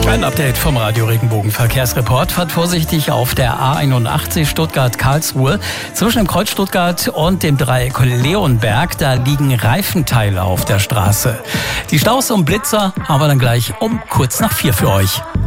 Ein Update vom Radio Regenbogen Verkehrsreport. Fahrt vorsichtig auf der A81 Stuttgart-Karlsruhe. Zwischen dem Kreuz Stuttgart und dem Dreieck Leonberg, da liegen Reifenteile auf der Straße. Die Staus um Blitzer haben wir dann gleich um kurz nach 4 für euch.